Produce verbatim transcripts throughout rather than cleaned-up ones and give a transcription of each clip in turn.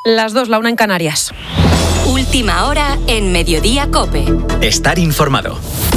Las dos, la una en Canarias. Última hora en Mediodía COPE. Estar informado.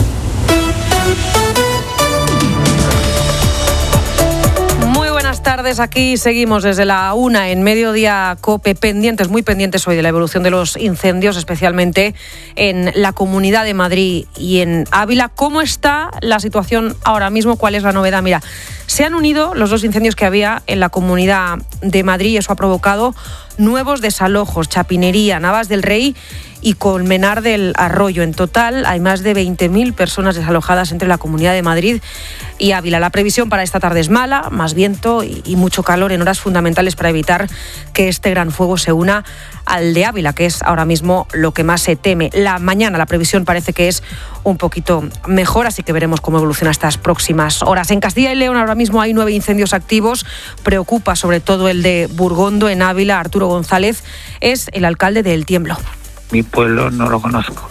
Buenas tardes, aquí seguimos desde la una en Mediodía COPE, pendientes, muy pendientes hoy de la evolución de los incendios, especialmente en la Comunidad de Madrid y en Ávila. ¿Cómo está la situación ahora mismo? ¿Cuál es la novedad? Mira, se han unido los dos incendios que había en la Comunidad de Madrid y eso ha provocado nuevos desalojos, Chapinería, Navas del Rey y Colmenar del Arroyo. En total hay más de veinte mil personas desalojadas entre la Comunidad de Madrid y Ávila. La previsión para esta tarde es mala, más viento y, y mucho calor en horas fundamentales para evitar que este gran fuego se una al de Ávila, que es ahora mismo lo que más se teme. La mañana la previsión parece que es un poquito mejor, así que veremos cómo evoluciona estas próximas horas. En Castilla y León ahora mismo hay nueve incendios activos. Preocupa sobre todo el de Burgondo, en Ávila. Arturo González es el alcalde de El Tiemblo. Mi pueblo no lo conozco.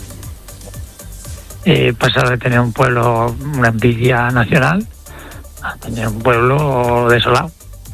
He pasado de tener un pueblo, una envidia nacional, a tener un pueblo desolado.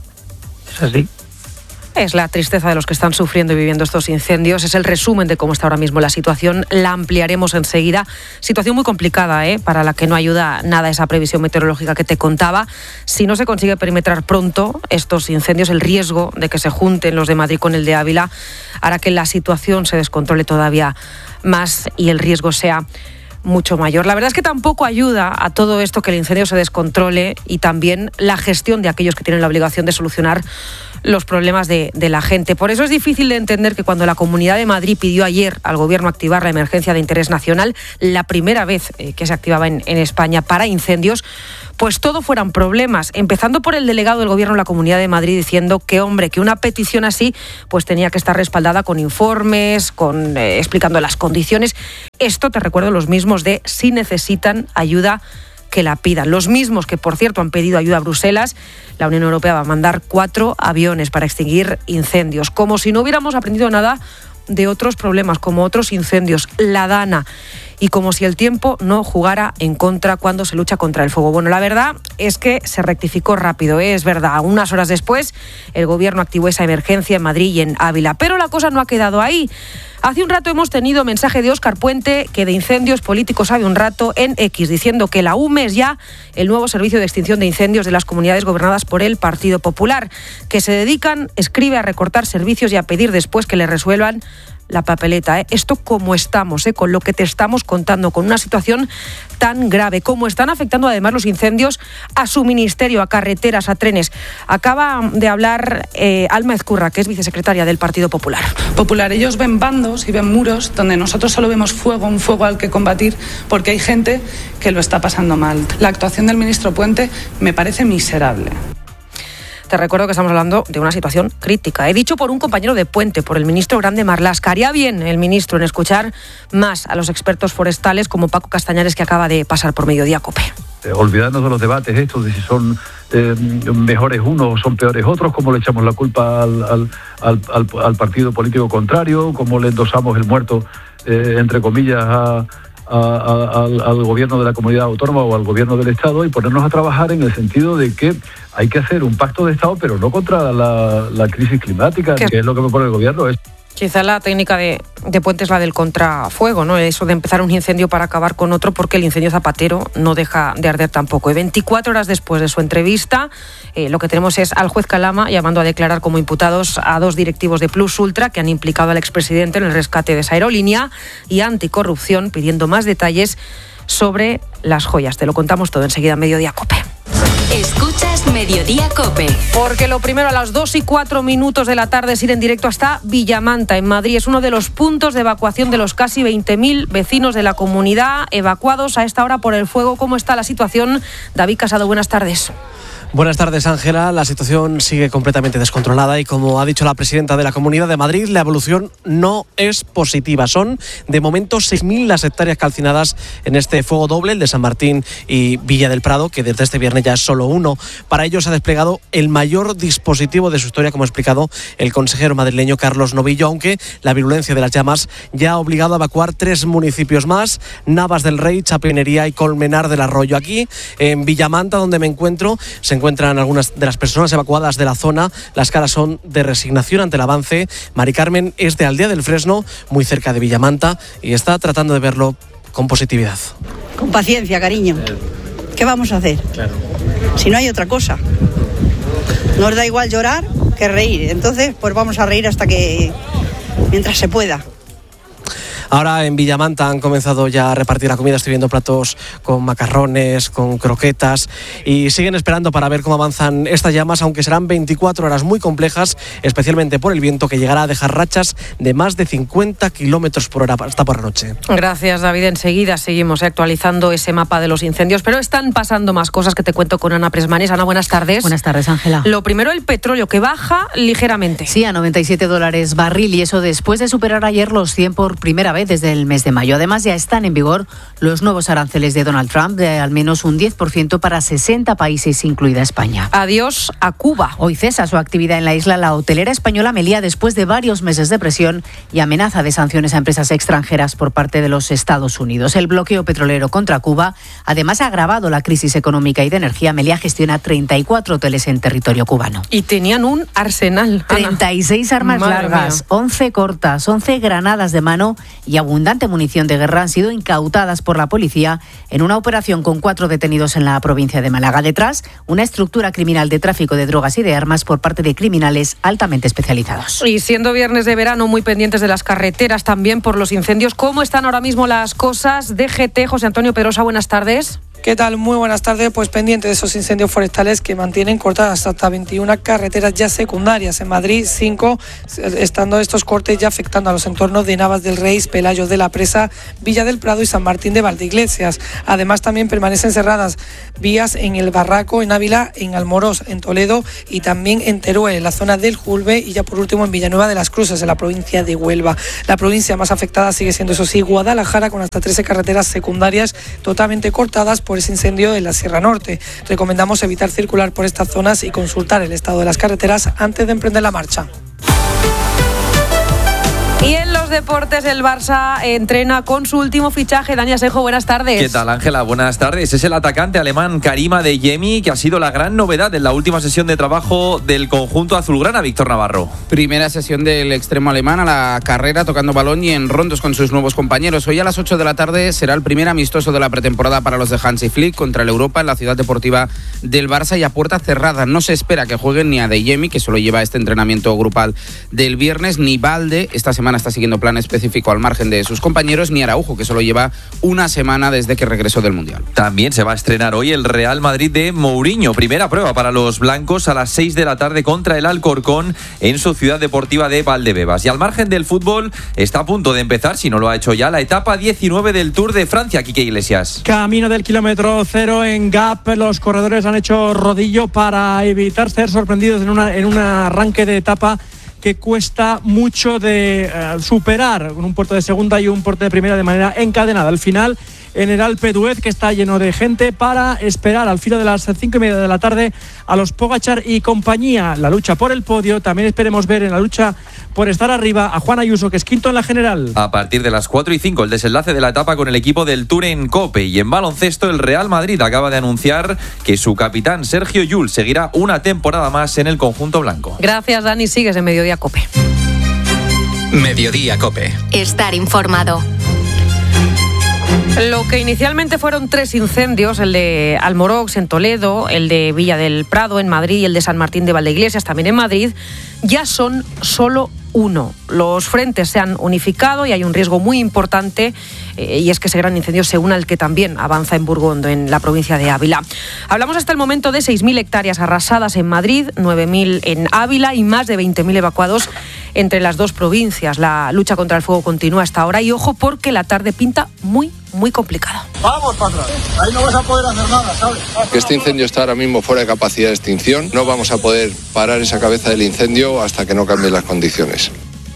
Es así. Es la tristeza de los que están sufriendo y viviendo estos incendios. Es el resumen de cómo está ahora mismo la situación. La ampliaremos enseguida. Situación muy complicada, ¿eh? Para la que no ayuda nada esa previsión meteorológica que te contaba. Si no se consigue perimetrar pronto estos incendios, el riesgo de que se junten los de Madrid con el de Ávila hará que la situación se descontrole todavía más y el riesgo sea mucho mayor. La verdad es que tampoco ayuda a todo esto que el incendio se descontrole y también la gestión de aquellos que tienen la obligación de solucionar los problemas de, de la gente. Por eso es difícil de entender que cuando la Comunidad de Madrid pidió ayer al Gobierno activar la emergencia de interés nacional, la primera vez eh, que se activaba en, en España para incendios, pues todo fueran problemas, empezando por el delegado del Gobierno en la Comunidad de Madrid diciendo que, hombre, que una petición así pues tenía que estar respaldada con informes, con eh, explicando las condiciones. Esto te recuerdo los mismos de si necesitan ayuda que la pidan. Los mismos que, por cierto, han pedido ayuda a Bruselas. La Unión Europea va a mandar cuatro aviones para extinguir incendios. Como si no hubiéramos aprendido nada de otros problemas, como otros incendios, la Dana, y como si el tiempo no jugara en contra cuando se lucha contra el fuego. Bueno, la verdad es que se rectificó rápido, ¿eh? Es verdad. Unas horas después, el Gobierno activó esa emergencia en Madrid y en Ávila. Pero la cosa no ha quedado ahí. Hace un rato hemos tenido mensaje de Óscar Puente, que de incendios políticos sabe un rato, en X, diciendo que la U M E es ya el nuevo servicio de extinción de incendios de las comunidades gobernadas por el Partido Popular, que se dedican, escribe, a recortar servicios y a pedir después que le resuelvan la papeleta. ¿eh? Esto como estamos, ¿eh? con lo que te estamos contando, con una situación tan grave, como están afectando además los incendios a su ministerio, a carreteras, a trenes. Acaba de hablar eh, Alma Ezcurra, que es vicesecretaria del Partido Popular. Popular, ellos ven bandos y ven muros donde nosotros solo vemos fuego, un fuego al que combatir, porque hay gente que lo está pasando mal. La actuación del ministro Puente me parece miserable. Te recuerdo que estamos hablando de una situación crítica. He dicho por un compañero de Puente, por el ministro Grande Marlaska. Haría bien el ministro en escuchar más a los expertos forestales como Paco Castañares, que acaba de pasar por Mediodía COPE. Eh, olvidarnos de los debates estos de si son eh, mejores unos o son peores otros, cómo le echamos la culpa al, al, al, al, al partido político contrario, cómo le endosamos el muerto, eh, entre comillas, a... A, a, al, al gobierno de la comunidad autónoma o al gobierno del Estado, y ponernos a trabajar en el sentido de que hay que hacer un pacto de Estado, pero no contra la, la crisis climática, que es lo que propone el gobierno. Es Quizá la técnica de, de Puente es la del contrafuego, ¿no? Eso de empezar un incendio para acabar con otro, porque el incendio zapatero no deja de arder tampoco. Y veinticuatro horas después de su entrevista, eh, lo que tenemos es al juez Calama llamando a declarar como imputados a dos directivos de Plus Ultra que han implicado al expresidente en el rescate de esa aerolínea, y Anticorrupción pidiendo más detalles sobre las joyas. Te lo contamos todo enseguida en Mediodía COPE. Escuchas Mediodía COPE. Porque lo primero, a las dos y cuatro minutos de la tarde es ir en directo hasta Villamanta, en Madrid. Es uno de los puntos de evacuación de los casi veinte mil vecinos de la comunidad evacuados a esta hora por el fuego. ¿Cómo está la situación? David Casado, buenas tardes. Buenas tardes, Ángela. La situación sigue completamente descontrolada y, como ha dicho la presidenta de la Comunidad de Madrid, la evolución no es positiva. Son, de momento, seis mil las hectáreas calcinadas en este fuego doble, el de San Martín y Villa del Prado, que desde este viernes ya es solo uno. Para ello se ha desplegado el mayor dispositivo de su historia, como ha explicado el consejero madrileño Carlos Novillo, aunque la virulencia de las llamas ya ha obligado a evacuar tres municipios más: Navas del Rey, Chapinería y Colmenar del Arroyo. Aquí, en Villamanta, donde me encuentro, se encuentran algunas de las personas evacuadas de la zona. Las caras son de resignación ante el avance. Mari Carmen es de Aldea del Fresno, muy cerca de Villamanta, y está tratando de verlo con positividad. Con paciencia, cariño. ¿Qué vamos a hacer? Claro. Si no hay otra cosa. Nos da igual llorar que reír. Entonces, pues vamos a reír hasta que... mientras se pueda. Ahora en Villamanta han comenzado ya a repartir la comida. Estoy viendo platos con macarrones, con croquetas, y siguen esperando para ver cómo avanzan estas llamas, aunque serán veinticuatro horas muy complejas, especialmente por el viento, que llegará a dejar rachas de más de cincuenta kilómetros por hora hasta por la noche. Gracias, David. Enseguida seguimos actualizando ese mapa de los incendios, pero están pasando más cosas que te cuento con Ana Presmanes. Ana, buenas tardes. Buenas tardes, Ángela. Lo primero, el petróleo, que baja ligeramente. Sí, a noventa y siete dólares barril, y eso después de superar ayer los cien por primera vez desde el mes de mayo. Además, ya están en vigor los nuevos aranceles de Donald Trump de al menos un diez por ciento para sesenta países, incluida España. Adiós a Cuba. Hoy cesa su actividad en la isla la hotelera española Meliá después de varios meses de presión y amenaza de sanciones a empresas extranjeras por parte de los Estados Unidos. El bloqueo petrolero contra Cuba además ha agravado la crisis económica y de energía. Meliá gestiona treinta y cuatro hoteles en territorio cubano. Y tenían un arsenal, Ana. treinta y seis armas Madre largas, mía. once cortas, once granadas de mano y abundante munición de guerra han sido incautadas por la policía en una operación con cuatro detenidos en la provincia de Málaga. Detrás, una estructura criminal de tráfico de drogas y de armas por parte de criminales altamente especializados. Y siendo viernes de verano, muy pendientes de las carreteras también por los incendios. ¿Cómo están ahora mismo las cosas? D G T, José Antonio Pedrosa, buenas tardes. ¿Qué tal? Muy buenas tardes. Pues pendiente de esos incendios forestales que mantienen cortadas hasta veintiuna carreteras ya secundarias. En Madrid, cinco, estando estos cortes ya afectando a los entornos de Navas del Rey, Pelayos de la Presa, Villa del Prado y San Martín de Valdeiglesias. Además, también permanecen cerradas vías en El Barraco, en Ávila, en Almorós, en Toledo y también en Teruel, en la zona del Julbe, y ya por último en Villanueva de las Cruces, en la provincia de Huelva. La provincia más afectada sigue siendo, eso sí, Guadalajara, con hasta trece carreteras secundarias totalmente cortadas por ese incendio en la Sierra Norte. Recomendamos evitar circular por estas zonas y consultar el estado de las carreteras antes de emprender la marcha. Y en los deportes, el Barça entrena con su último fichaje. Dani Asenjo, buenas tardes. ¿Qué tal, Ángela? Buenas tardes. Es el atacante alemán Karim Adeyemi, que ha sido la gran novedad en la última sesión de trabajo del conjunto azulgrana. Víctor Navarro. Primera sesión del extremo alemán a la carrera, tocando balón y en rondos con sus nuevos compañeros. Hoy a las ocho de la tarde será el primer amistoso de la pretemporada para los de Hansi Flick contra el Europa en la ciudad deportiva del Barça, y a puerta cerrada. No se espera que jueguen ni Adeyemi, que solo lleva este entrenamiento grupal del viernes, ni Balde, esta semana está siguiendo plan específico al margen de sus compañeros, ni Araujo, que solo lleva una semana desde que regresó del Mundial. También se va a estrenar hoy el Real Madrid de Mourinho. Primera prueba para los blancos a las seis de la tarde contra el Alcorcón en su ciudad deportiva de Valdebebas. Y al margen del fútbol, está a punto de empezar, si no lo ha hecho ya, la etapa diecinueve del Tour de Francia. Quique Iglesias. Camino del kilómetro cero en Gap. Los corredores han hecho rodillo para evitar ser sorprendidos en, una, en un arranque de etapa que cuesta mucho de uh, superar, con un puerto de segunda y un puerto de primera de manera encadenada. Al final, en el Alpe d'Huez, que está lleno de gente, para esperar al filo de las cinco y media de la tarde a los Pogačar y compañía. La lucha por el podio. También esperemos ver en la lucha por estar arriba a Juan Ayuso, que es quinto en la general. A partir de las cuatro y cinco, el desenlace de la etapa con el equipo del Tour en Cope. Y en baloncesto, el Real Madrid acaba de anunciar que su capitán Sergio Llull seguirá una temporada más en el conjunto blanco. Gracias, Dani. Sigues en Mediodía Cope. Mediodía Cope. Estar informado. Lo que inicialmente fueron tres incendios, el de Almorox en Toledo, el de Villa del Prado en Madrid y el de San Martín de Valdeiglesias también en Madrid, ya son solo uno. Los frentes se han unificado y hay un riesgo muy importante, eh, y es que ese gran incendio se une al que también avanza en Burgondo, en la provincia de Ávila. Hablamos hasta el momento de seis mil hectáreas arrasadas en Madrid, nueve mil en Ávila y más de veinte mil evacuados entre las dos provincias. La lucha contra el fuego continúa hasta ahora y ojo, porque la tarde pinta muy, muy complicada. Vamos para atrás, ahí no vas a poder hacer nada, ¿sabes? Este incendio está ahora mismo fuera de capacidad de extinción. No vamos a poder parar esa cabeza del incendio hasta que no cambien las condiciones.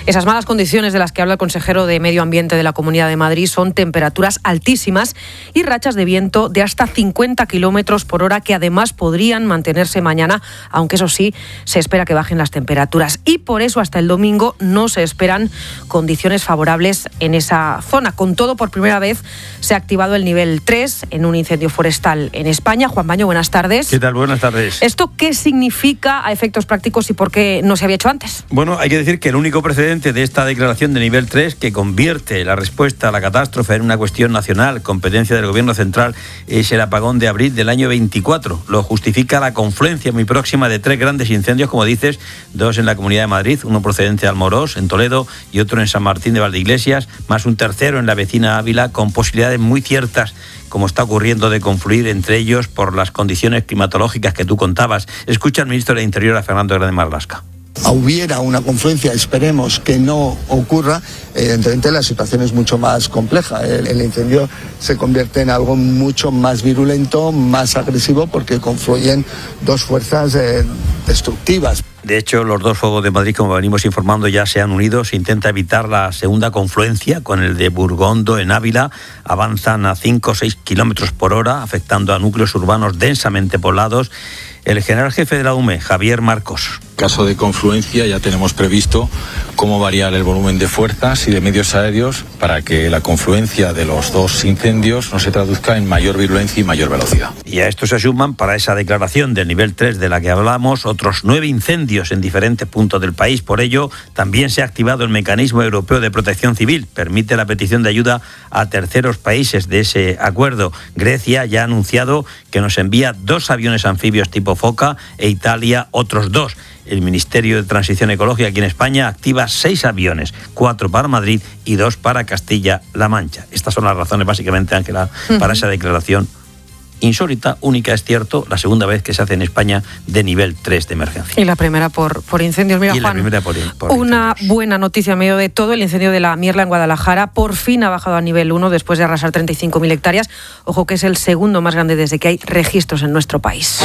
Esas malas condiciones de las que habla el consejero de Medio Ambiente de la Comunidad de Madrid son temperaturas altísimas y rachas de viento de hasta cincuenta kilómetros por hora que además podrían mantenerse mañana, aunque eso sí, se espera que bajen las temperaturas. Y por eso hasta el domingo no se esperan condiciones favorables en esa zona. Con todo, por primera vez se ha activado el nivel tres en un incendio forestal en España. Juan Baño, buenas tardes. ¿Qué tal? Buenas tardes. ¿Esto qué significa a efectos prácticos y por qué no se había hecho antes? Bueno, hay que decir que el único precedente de esta declaración de nivel tres que convierte la respuesta a la catástrofe en una cuestión nacional, competencia del Gobierno central, es el apagón de abril del año veinticuatro. Lo justifica la confluencia muy próxima de tres grandes incendios, como dices, dos en la Comunidad de Madrid, uno procedente de Almorós, en Toledo, y otro en San Martín de Valdeiglesias, más un tercero en la vecina Ávila, con posibilidades muy ciertas, como está ocurriendo, de confluir entre ellos por las condiciones climatológicas que tú contabas. Escucha al ministro de Interior, a Fernando Grande Marlaska. Hubiera una confluencia, esperemos que no ocurra, evidentemente la situación es mucho más compleja. El, el incendio se convierte en algo mucho más virulento, más agresivo, porque confluyen dos fuerzas eh, destructivas. De hecho, los dos fuegos de Madrid, como venimos informando, ya se han unido. Se intenta evitar la segunda confluencia con el de Burgondo en Ávila. Avanzan a cinco o seis kilómetros por hora, afectando a núcleos urbanos densamente poblados. El general jefe de la U M E, Javier Marcos. En caso de confluencia ya tenemos previsto cómo variar el volumen de fuerzas y de medios aéreos para que la confluencia de los dos incendios no se traduzca en mayor virulencia y mayor velocidad. Y a esto se suman, para esa declaración del nivel tres de la que hablamos, otros nueve incendios en diferentes puntos del país. Por ello, también se ha activado el Mecanismo Europeo de Protección Civil. Permite la petición de ayuda a terceros países de ese acuerdo. Grecia ya ha anunciado que nos envía dos aviones anfibios tipo Foca e Italia otros dos. El Ministerio de Transición Ecológica aquí en España activa seis aviones, cuatro para Madrid y dos para Castilla-La Mancha. Estas son las razones, básicamente, Ángela, uh-huh. para esa declaración insólita, única, es cierto, la segunda vez que se hace en España de nivel tres de emergencia. Y la primera por, por incendios. Mira, y Juan, la primera por, por una incendios. Buena noticia en medio de todo: el incendio de la Mierla en Guadalajara por fin ha bajado a nivel uno después de arrasar treinta y cinco mil hectáreas. Ojo, que es el segundo más grande desde que hay registros en nuestro país.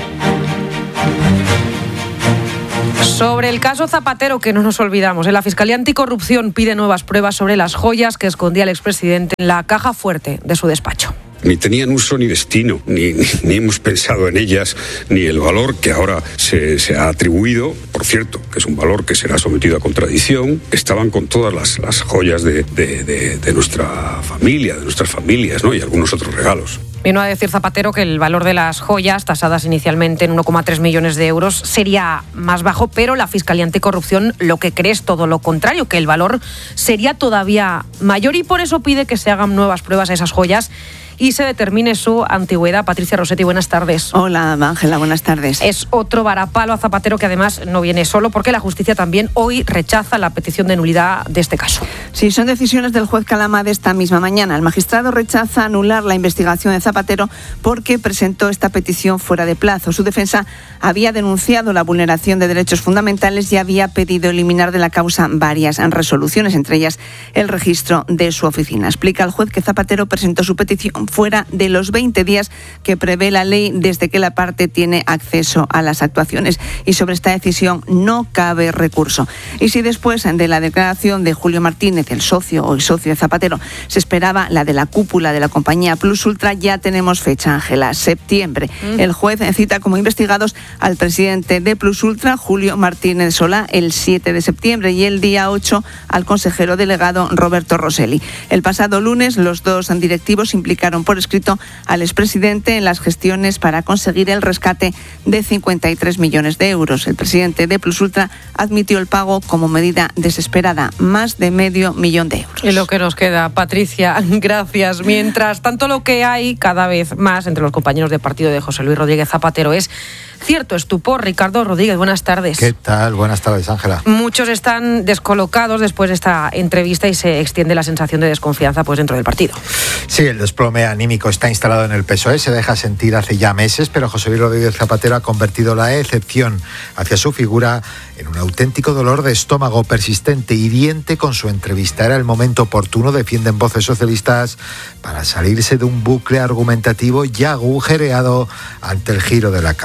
Sobre el caso Zapatero, que no nos olvidamos, la Fiscalía Anticorrupción pide nuevas pruebas sobre las joyas que escondía el expresidente en la caja fuerte de su despacho. Ni tenían uso ni destino, ni, ni, ni hemos pensado en ellas, ni el valor que ahora se, se ha atribuido, por cierto, que es un valor que será sometido a contradicción. Estaban con todas las, las joyas de, de, de, de nuestra familia, de nuestras familias, ¿no? Y algunos otros regalos. Vino a decir Zapatero que el valor de las joyas, tasadas inicialmente en uno coma tres millones de euros, sería más bajo, pero la Fiscalía Anticorrupción lo que cree es todo lo contrario, que el valor sería todavía mayor, y por eso pide que se hagan nuevas pruebas a esas joyas y se determine su antigüedad. Patricia Rossetti, buenas tardes. Hola, Ángela, buenas tardes. Es otro varapalo a Zapatero, que además no viene solo, porque la justicia también hoy rechaza la petición de nulidad de este caso. Sí, son decisiones del juez Calama de esta misma mañana. El magistrado rechaza anular la investigación de Zapatero porque presentó esta petición fuera de plazo. Su defensa había denunciado la vulneración de derechos fundamentales y había pedido eliminar de la causa varias resoluciones, entre ellas el registro de su oficina. Explica el juez que Zapatero presentó su petición fuera de los veinte días que prevé la ley desde que la parte tiene acceso a las actuaciones, y sobre esta decisión no cabe recurso. Y si después de la declaración de Julio Martínez, el socio o el socio de Zapatero, se esperaba la de la cúpula de la compañía Plus Ultra, ya tenemos fecha, Ángela, septiembre. Mm. El juez cita como investigados al presidente de Plus Ultra, Julio Martínez Solá, el siete de septiembre, y el día ocho al consejero delegado Roberto Rosselli. El pasado lunes los dos directivos implicaron por escrito al expresidente en las gestiones para conseguir el rescate de cincuenta y tres millones de euros. El presidente de Plus Ultra admitió el pago como medida desesperada, más de medio millón de euros. Y lo que nos queda, Patricia, gracias. Mientras tanto, lo que hay cada vez más entre los compañeros de partido de José Luis Rodríguez Zapatero es cierto estupor. Ricardo Rodríguez, buenas tardes. ¿Qué tal? Buenas tardes, Ángela. Muchos están descolocados después de esta entrevista y se extiende la sensación de desconfianza pues dentro del partido. Sí, el desplome anímico está instalado en el P S O E, se deja sentir hace ya meses, pero José Luis Rodríguez Zapatero ha convertido la excepción hacia su figura en un auténtico dolor de estómago persistente, hiriente con su entrevista. Era el momento oportuno, defienden voces socialistas, para salirse de un bucle argumentativo ya agujereado ante el giro de la causa. La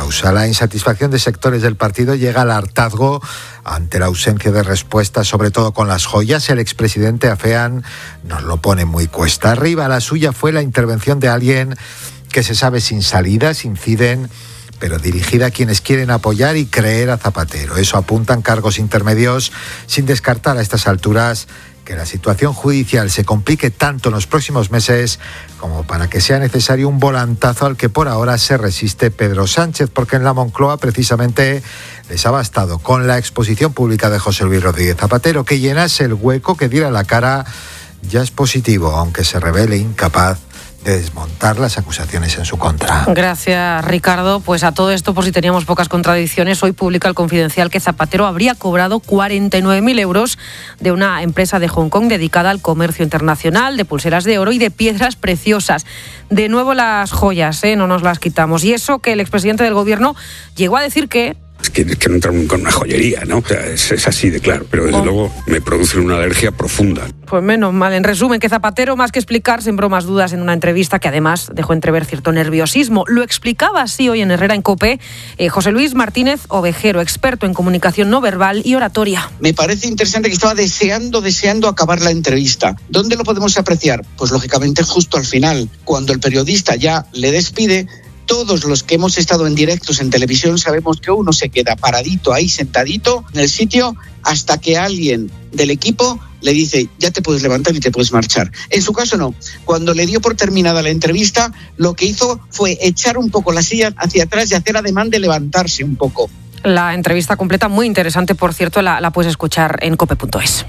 la insatisfacción de sectores del partido llega al hartazgo ante la ausencia de respuestas, sobre todo con las joyas. El expresidente afean nos lo pone muy cuesta arriba. La suya fue la intervención de alguien que se sabe sin salidas, inciden, pero dirigida a quienes quieren apoyar y creer a Zapatero. Eso apuntan cargos intermedios, sin descartar a estas alturas que la situación judicial se complique tanto en los próximos meses como para que sea necesario un volantazo al que por ahora se resiste Pedro Sánchez, porque en la Moncloa precisamente les ha bastado con la exposición pública de José Luis Rodríguez Zapatero que llenase el hueco, que diera la cara. Ya es positivo, aunque se revele incapaz de desmontar las acusaciones en su contra. Gracias, Ricardo. Pues a todo esto, por si teníamos pocas contradicciones, hoy publica el Confidencial que Zapatero habría cobrado cuarenta y nueve mil euros de una empresa de Hong Kong dedicada al comercio internacional de pulseras de oro y de piedras preciosas. De nuevo las joyas, ¿eh? No nos las quitamos. Y eso que el expresidente del Gobierno llegó a decir que Es que, es que no entran con una joyería, ¿no? O sea, es, es así de claro, pero desde oh. luego me producen una alergia profunda. Pues menos mal. En resumen, que Zapatero, más que explicar, sembró más dudas en una entrevista que además dejó entrever cierto nerviosismo. Lo explicaba así hoy en Herrera en COPE eh, José Luis Martínez Ovejero, experto en comunicación no verbal y oratoria. Me parece interesante que estaba deseando, deseando acabar la entrevista. ¿Dónde lo podemos apreciar? Pues lógicamente justo al final, cuando el periodista ya le despide. Todos los que hemos estado en directos en televisión sabemos que uno se queda paradito ahí, sentadito en el sitio, hasta que alguien del equipo le dice, ya te puedes levantar y te puedes marchar. En su caso no. Cuando le dio por terminada la entrevista, lo que hizo fue echar un poco la silla hacia atrás y hacer ademán de levantarse un poco. La entrevista completa, muy interesante, por cierto, la, la puedes escuchar en cope punto es.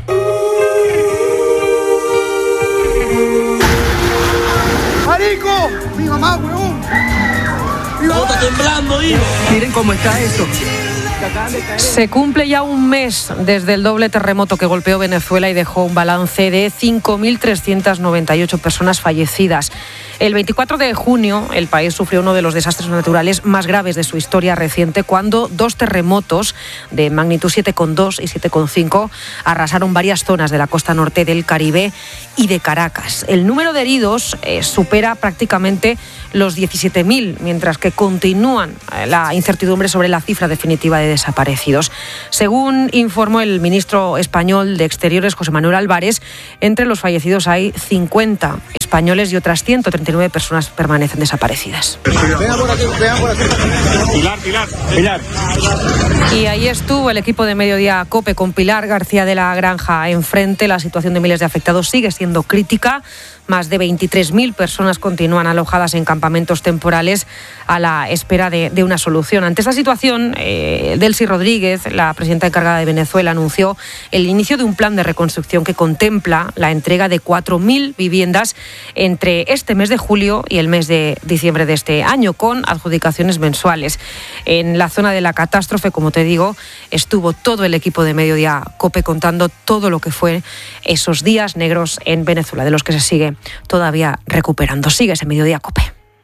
¡Marico! ¡Mi mamá, huevón! Está temblando, hijo. Miren cómo está esto. Se cumple ya un mes desde el doble terremoto que golpeó Venezuela y dejó un balance de cinco mil trescientas noventa y ocho personas fallecidas. El veinticuatro de junio el país sufrió uno de los desastres naturales más graves de su historia reciente, cuando dos terremotos de magnitud siete coma dos y siete coma cinco arrasaron varias zonas de la costa norte del Caribe y de Caracas. El número de heridos eh, supera prácticamente los diecisiete mil, mientras que continúan eh, la incertidumbre sobre la cifra definitiva de desaparecidos. Según informó el ministro español de Exteriores, José Manuel Álvarez, entre los fallecidos hay cincuenta españoles y otras ciento treinta y nueve personas permanecen desaparecidas. Venga por aquí, venga por aquí. Pilar, Pilar, Pilar. Y ahí estuvo el equipo de Mediodía COPE con Pilar García de la Granja enfrente. La situación de miles de afectados sigue siendo crítica. Más de veintitrés mil personas continúan alojadas en campamentos temporales a la espera de, de una solución. Ante esta situación, eh, Delcy Rodríguez, la presidenta encargada de Venezuela, anunció el inicio de un plan de reconstrucción que contempla la entrega de cuatro mil viviendas entre este mes de julio y el mes de diciembre de este año, con adjudicaciones mensuales. En la zona de la catástrofe, como te digo, estuvo todo el equipo de Mediodía COPE contando todo lo que fue esos días negros en Venezuela, de los que se sigue todavía recuperando. Sigues en Mediodía COPE.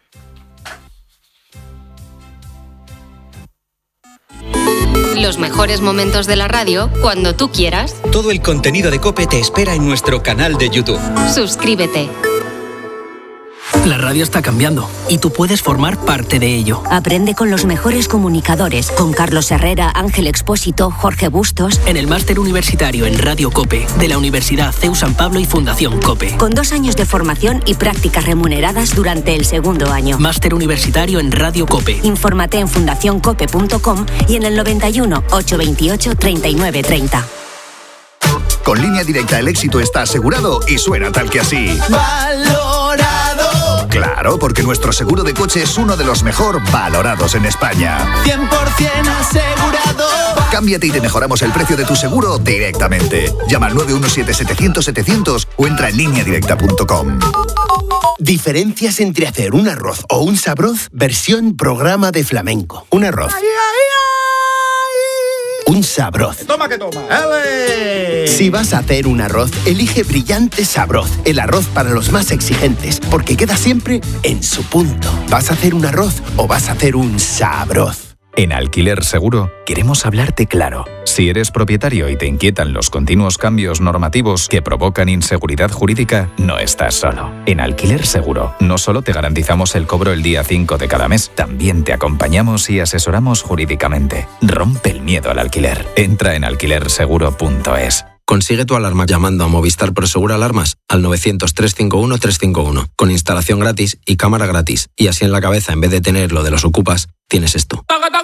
Los mejores momentos de la radio cuando tú quieras. Todo el contenido de COPE te espera en nuestro canal de YouTube. Suscríbete. La radio está cambiando y tú puedes formar parte de ello. Aprende con los mejores comunicadores, con Carlos Herrera, Ángel Expósito, Jorge Bustos. En el máster universitario en Radio COPE de la Universidad C E U San Pablo y Fundación COPE. Con dos años de formación y prácticas remuneradas durante el segundo año. Máster universitario en Radio COPE. Infórmate en fundación cope punto com y en el noventa y uno, ochocientos veintiocho, treinta y nueve treinta. Con Línea Directa el éxito está asegurado y suena tal que así. ¡Valorado! Claro, porque nuestro seguro de coche es uno de los mejor valorados en España. cien por ciento asegurado. Cámbiate y te mejoramos el precio de tu seguro directamente. Llama al nueve uno siete, setecientos, setecientos o entra en línea directa punto com. Diferencias entre hacer un arroz o un sabroz versión programa de flamenco. Un arroz. ¡Ay, ay, ay! Un sabroz. Toma que toma. ¡Ele! Si vas a hacer un arroz, elige Brillante Sabroz, el arroz para los más exigentes, porque queda siempre en su punto. ¿Vas a hacer un arroz o vas a hacer un sabroz? En Alquiler Seguro queremos hablarte claro. Si eres propietario y te inquietan los continuos cambios normativos que provocan inseguridad jurídica, no estás solo. En Alquiler Seguro no solo te garantizamos el cobro el día cinco de cada mes, también te acompañamos y asesoramos jurídicamente. Rompe el miedo al alquiler. Entra en alquiler seguro punto es. Consigue tu alarma llamando a Movistar Prosegur Alarmas al novecientos, trescientos cincuenta y uno, trescientos cincuenta y uno, con instalación gratis y cámara gratis. Y así en la cabeza, en vez de tener lo de los ocupas, tienes esto.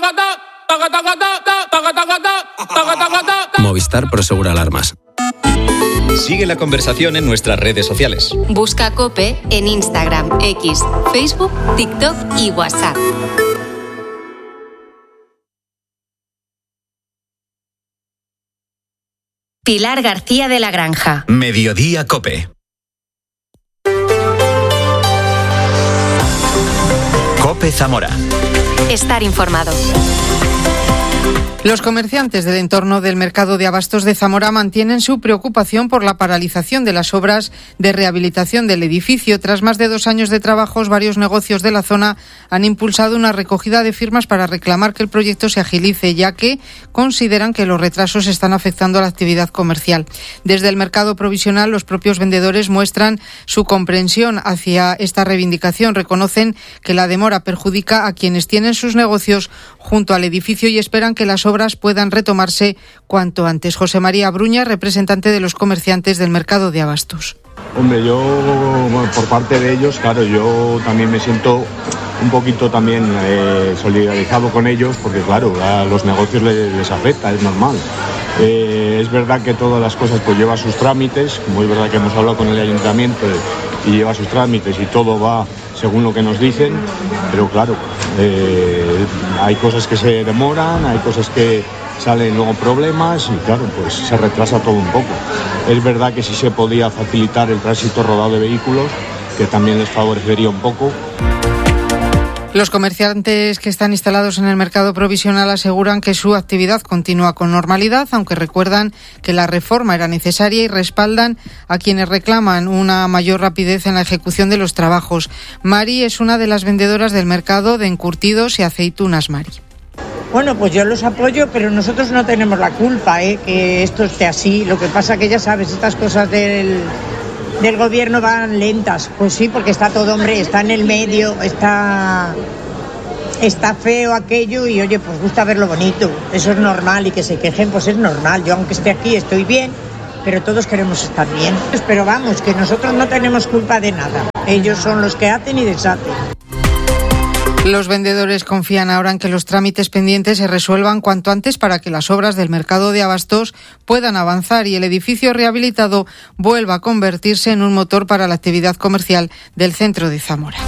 Movistar Prosegur Alarmas. Sigue la conversación en nuestras redes sociales. Busca COPE en Instagram, X, Facebook, TikTok y WhatsApp. Pilar García de la Granja. Mediodía COPE. COPE Zamora. Estar informado. Los comerciantes del entorno del mercado de abastos de Zamora mantienen su preocupación por la paralización de las obras de rehabilitación del edificio. Tras más de dos años de trabajos, varios negocios de la zona han impulsado una recogida de firmas para reclamar que el proyecto se agilice, ya que consideran que los retrasos están afectando a la actividad comercial. Desde el mercado provisional, los propios vendedores muestran su comprensión hacia esta reivindicación. Reconocen que la demora perjudica a quienes tienen sus negocios junto al edificio y esperan que las obras puedan retomarse cuanto antes. José María Bruña, representante de los comerciantes del mercado de abastos. Hombre, yo, bueno, por parte de ellos, claro, yo también me siento un poquito también eh, solidarizado con ellos, porque claro, a los negocios les, les afecta, es normal. Eh, es verdad que todas las cosas pues llevan sus trámites, como es verdad que hemos hablado con el ayuntamiento y lleva sus trámites y todo va según lo que nos dicen, pero claro, eh, hay cosas que se demoran, hay cosas que salen luego problemas y claro, pues se retrasa todo un poco. Es verdad que sí se podía facilitar el tránsito rodado de vehículos, que también les favorecería un poco. Los comerciantes que están instalados en el mercado provisional aseguran que su actividad continúa con normalidad, aunque recuerdan que la reforma era necesaria y respaldan a quienes reclaman una mayor rapidez en la ejecución de los trabajos. Mari es una de las vendedoras del mercado de encurtidos y aceitunas. Mari. Bueno, pues yo los apoyo, pero nosotros no tenemos la culpa, ¿eh? que esto esté así. Lo que pasa que ya sabes, estas cosas del... del gobierno van lentas. Pues sí, porque está todo, hombre, está en el medio, está está feo aquello y oye, pues gusta verlo bonito. Eso es normal y que se quejen, pues es normal. Yo aunque esté aquí estoy bien, pero todos queremos estar bien. Pero vamos, que nosotros no tenemos culpa de nada. Ellos son los que hacen y deshacen. Los vendedores confían ahora en que los trámites pendientes se resuelvan cuanto antes para que las obras del mercado de abastos puedan avanzar y el edificio rehabilitado vuelva a convertirse en un motor para la actividad comercial del centro de Zamora.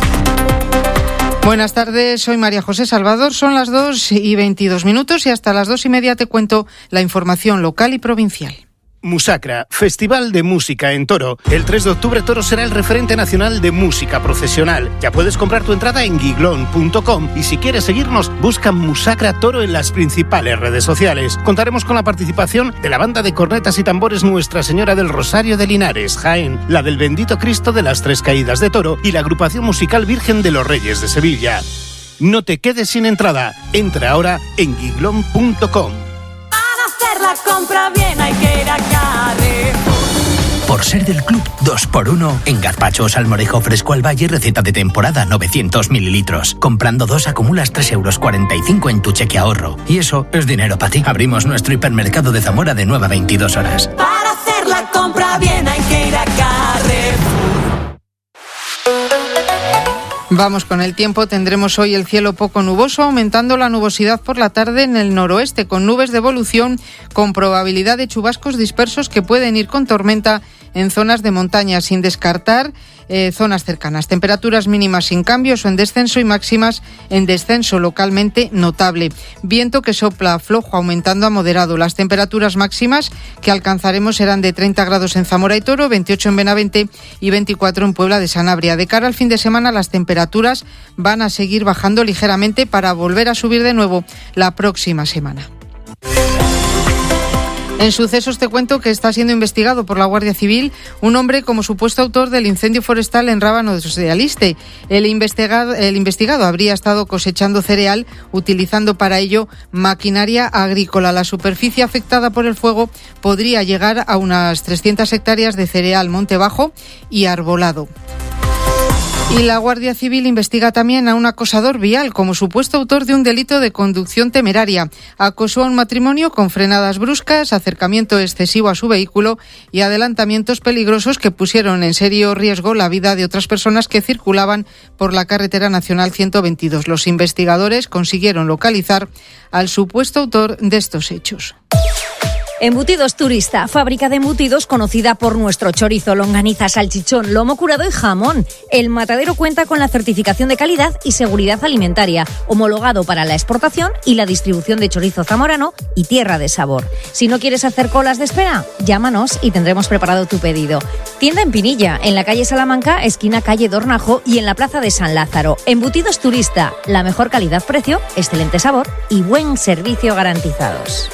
Buenas tardes, soy María José Salvador, son las dos y veintidós minutos y hasta las dos y media te cuento la información local y provincial. Musacra, Festival de Música en Toro. El tres de octubre Toro será el referente nacional de música procesional. Ya puedes comprar tu entrada en giglón punto com y si quieres seguirnos, busca Musacra Toro en las principales redes sociales. Contaremos con la participación de la banda de cornetas y tambores Nuestra Señora del Rosario de Linares, Jaén, la del Bendito Cristo de las Tres Caídas de Toro y la agrupación musical Virgen de los Reyes de Sevilla. No te quedes sin entrada. Entra ahora en giglón punto com. La compra bien hay que ir a Carrefour. Por ser del club dos por uno, en gazpacho salmorejo fresco al valle, receta de temporada, novecientos mililitros. Comprando dos acumulas tres euros cuarenta y cinco en tu cheque ahorro. Y eso es dinero para ti. Abrimos nuestro hipermercado de Zamora de nueve a veintidós horas. Para hacer la compra bien hay que ir a Carrefour. Vamos con el tiempo. Tendremos hoy el cielo poco nuboso, aumentando la nubosidad por la tarde en el noroeste, con nubes de evolución, con probabilidad de chubascos dispersos que pueden ir con tormenta en zonas de montaña, sin descartar eh, zonas cercanas. Temperaturas mínimas sin cambios o en descenso y máximas en descenso localmente notable. Viento que sopla flojo, aumentando a moderado. Las temperaturas máximas que alcanzaremos serán de treinta grados en Zamora y Toro, veintiocho en Benavente y veinticuatro en Puebla de Sanabria. De cara al fin de semana, las temperaturas van a seguir bajando ligeramente para volver a subir de nuevo la próxima semana. En sucesos te cuento que está siendo investigado por la Guardia Civil un hombre como supuesto autor del incendio forestal en Rábanos de Aliste. El investigado, el investigado habría estado cosechando cereal utilizando para ello maquinaria agrícola. La superficie afectada por el fuego podría llegar a unas trescientas hectáreas de cereal monte bajo y arbolado. Y la Guardia Civil investiga también a un acosador vial como supuesto autor de un delito de conducción temeraria. Acosó a un matrimonio con frenadas bruscas, acercamiento excesivo a su vehículo y adelantamientos peligrosos que pusieron en serio riesgo la vida de otras personas que circulaban por la carretera nacional ciento veintidós. Los investigadores consiguieron localizar al supuesto autor de estos hechos. Embutidos Turista, fábrica de embutidos conocida por nuestro chorizo, longaniza, salchichón, lomo curado y jamón. El matadero cuenta con la certificación de calidad y seguridad alimentaria, homologado para la exportación y la distribución de chorizo zamorano y tierra de sabor. Si no quieres hacer colas de espera, llámanos y tendremos preparado tu pedido. Tienda en Pinilla, en la calle Salamanca, esquina calle Dornajo y en la plaza de San Lázaro. Embutidos Turista, la mejor calidad-precio, excelente sabor y buen servicio garantizados.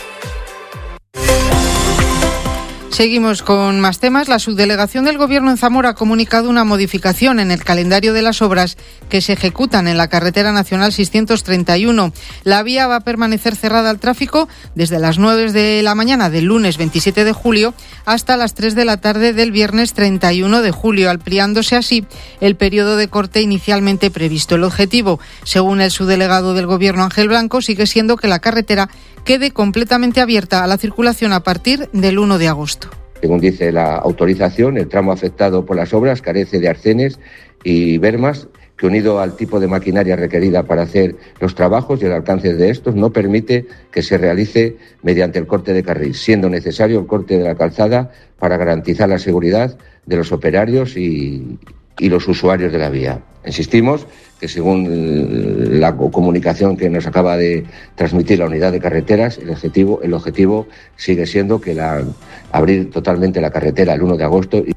Seguimos con más temas. La subdelegación del Gobierno en Zamora ha comunicado una modificación en el calendario de las obras que se ejecutan en la carretera nacional seiscientos treinta y uno. La vía va a permanecer cerrada al tráfico desde las nueve de la mañana del lunes veintisiete de julio hasta las tres de la tarde del viernes treinta y uno de julio, ampliándose así el periodo de corte inicialmente previsto. El objetivo, según el subdelegado del Gobierno Ángel Blanco, sigue siendo que la carretera quede completamente abierta a la circulación a partir del uno de agosto. Según dice la autorización, el tramo afectado por las obras carece de arcenes y bermas, que unido al tipo de maquinaria requerida para hacer los trabajos y el alcance de estos, no permite que se realice mediante el corte de carril, siendo necesario el corte de la calzada para garantizar la seguridad de los operarios y, y los usuarios de la vía. Insistimos que según la comunicación que nos acaba de transmitir la unidad de carreteras, el objetivo, el objetivo sigue siendo que la, abrir totalmente la carretera el uno de agosto. Y...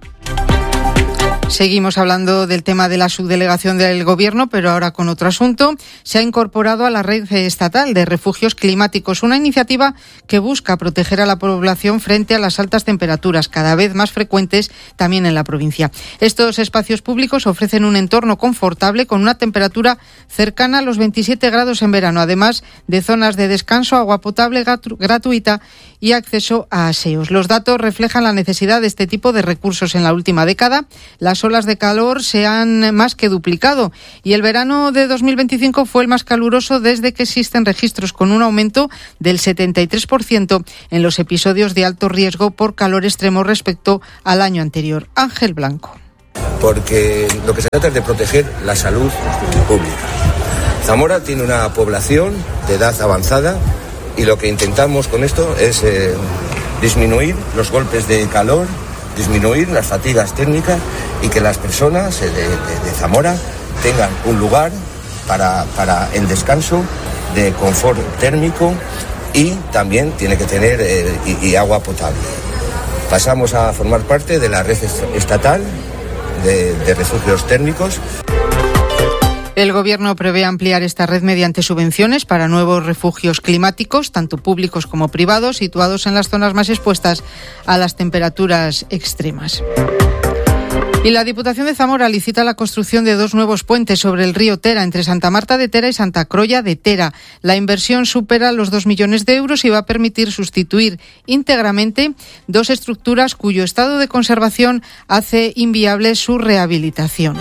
Seguimos hablando del tema de la subdelegación del Gobierno, pero ahora con otro asunto. Se ha incorporado a la red estatal de refugios climáticos una iniciativa que busca proteger a la población frente a las altas temperaturas, cada vez más frecuentes también en la provincia. Estos espacios públicos ofrecen un entorno confortable con una temperatura cercana a los veintisiete grados en verano, además de zonas de descanso, agua potable gratu- gratuita y acceso a aseos. Los datos reflejan la necesidad de este tipo de recursos en la última década. Las olas de calor se han más que duplicado y el verano de dos mil veinticinco fue el más caluroso desde que existen registros, con un aumento del setenta y tres por ciento en los episodios de alto riesgo por calor extremo respecto al año anterior. Ángel Blanco. Porque lo que se trata es de proteger la salud pública. Zamora tiene una población de edad avanzada y lo que intentamos con esto es eh, disminuir los golpes de calor, disminuir las fatigas térmicas y que las personas de, de, de Zamora tengan un lugar para, para el descanso, de confort térmico, y también tiene que tener eh, y, y agua potable. Pasamos a formar parte de la red estatal de, de refugios térmicos. El Gobierno prevé ampliar esta red mediante subvenciones para nuevos refugios climáticos, tanto públicos como privados, situados en las zonas más expuestas a las temperaturas extremas. Y la Diputación de Zamora licita la construcción de dos nuevos puentes sobre el río Tera, entre Santa Marta de Tera y Santa Crolla de Tera. La inversión supera los dos millones de euros y va a permitir sustituir íntegramente dos estructuras cuyo estado de conservación hace inviable su rehabilitación.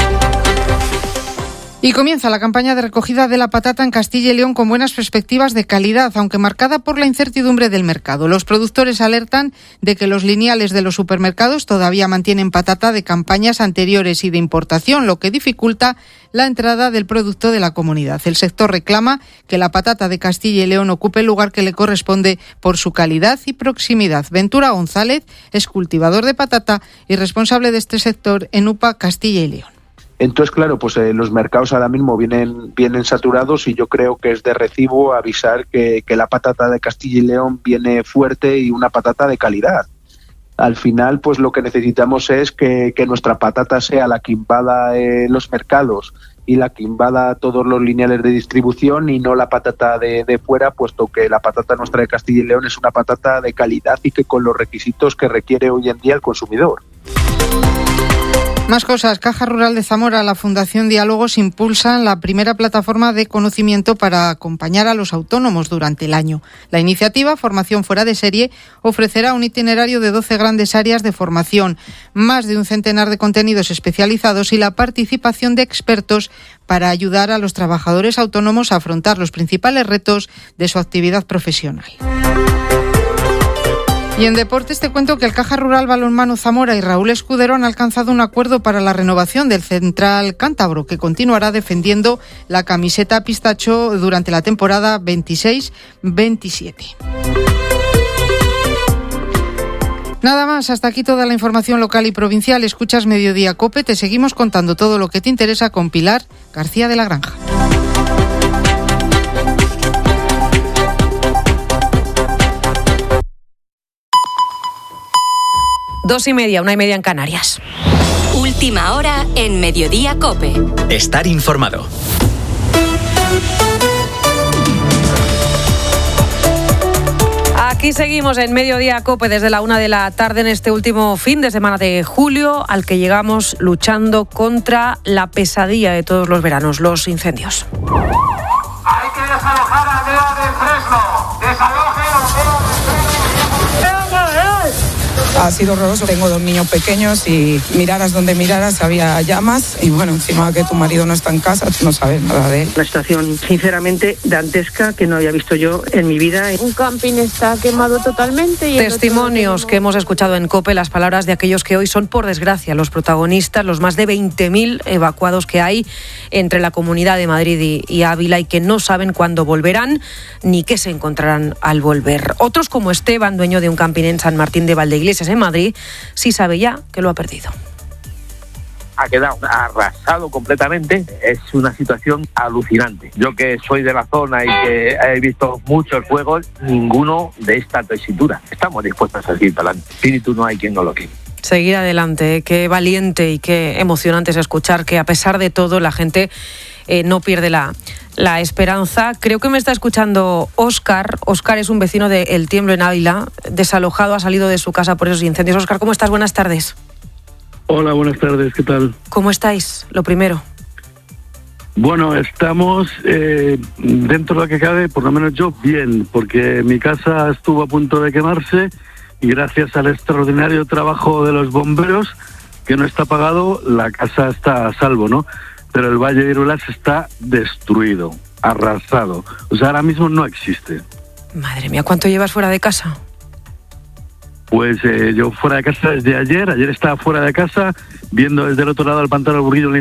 Y comienza la campaña de recogida de la patata en Castilla y León con buenas perspectivas de calidad, aunque marcada por la incertidumbre del mercado. Los productores alertan de que los lineales de los supermercados todavía mantienen patata de campañas anteriores y de importación, lo que dificulta la entrada del producto de la comunidad. El sector reclama que la patata de Castilla y León ocupe el lugar que le corresponde por su calidad y proximidad. Ventura González es cultivador de patata y responsable de este sector en U P A Castilla y León. Entonces, claro, pues eh, los mercados ahora mismo vienen, vienen saturados y yo creo que es de recibo avisar que, que la patata de Castilla y León viene fuerte y una patata de calidad. Al final, pues lo que necesitamos es que, que nuestra patata sea la que invada eh, los mercados y la que invada todos los lineales de distribución y no la patata de, de fuera, puesto que la patata nuestra de Castilla y León es una patata de calidad y que con los requisitos que requiere hoy en día el consumidor. Más cosas. Caja Rural de Zamora, la Fundación Diálogos impulsan la primera plataforma de conocimiento para acompañar a los autónomos durante el año. La iniciativa, Formación Fuera de Serie, ofrecerá un itinerario de doce grandes áreas de formación, más de un centenar de contenidos especializados y la participación de expertos para ayudar a los trabajadores autónomos a afrontar los principales retos de su actividad profesional. Y en deportes te cuento que el Caja Rural Balonmano Zamora y Raúl Escudero han alcanzado un acuerdo para la renovación del central cántabro, que continuará defendiendo la camiseta pistacho durante la temporada veintiséis veintisiete. Nada más, hasta aquí toda la información local y provincial. Escuchas Mediodía COPE, te seguimos contando todo lo que te interesa con Pilar García de la Granja. Dos y media, una y media en Canarias. Última hora en Mediodía COPE. Estar informado. Aquí seguimos en Mediodía COPE desde la una de la tarde en este último fin de semana de julio, al que llegamos luchando contra la pesadilla de todos los veranos, los incendios. Hay que desalojar a Aldea del Fresno. Desalojen a Aldea del Fresno. Ha sido horroroso. Tengo dos niños pequeños y miraras donde miraras había llamas y bueno, encima que tu marido no está en casa, tú no sabes nada de él. Una situación sinceramente dantesca que no había visto yo en mi vida. Un camping está quemado totalmente. Y Testimonios que hemos escuchado en COPE, las palabras de aquellos que hoy son, por desgracia, los protagonistas, los más de veinte mil evacuados que hay entre la Comunidad de Madrid y, y Ávila y que no saben cuándo volverán ni qué se encontrarán al volver. Otros como Esteban, dueño de un camping en San Martín de Valdeiglesias, en Madrid, sí sabe ya que lo ha perdido. Ha quedado arrasado completamente. Es una situación alucinante. Yo que soy de la zona y que he visto muchos fuegos, ninguno de esta tesitura. Estamos dispuestos a seguir para adelante. Espíritu no hay quien no lo quiera. Seguir adelante, qué valiente y qué emocionante es escuchar que a pesar de todo la gente eh, no pierde la, la esperanza. Creo que me está escuchando Óscar. Óscar es un vecino de El Tiemblo en Ávila, desalojado, ha salido de su casa por esos incendios. Óscar, ¿cómo estás? Buenas tardes. Hola, buenas tardes, ¿qué tal? ¿Cómo estáis? Lo primero. Bueno, estamos eh, dentro de lo que cabe, por lo menos yo, bien, porque mi casa estuvo a punto de quemarse y gracias al extraordinario trabajo de los bomberos, que no está apagado, la casa está a salvo, ¿no? Pero el Valle de Iruelas está destruido, arrasado. O sea, ahora mismo no existe. Madre mía, ¿cuánto llevas fuera de casa? Pues eh, yo fuera de casa desde ayer, ayer estaba fuera de casa, viendo desde el otro lado del pantano del Burguillo el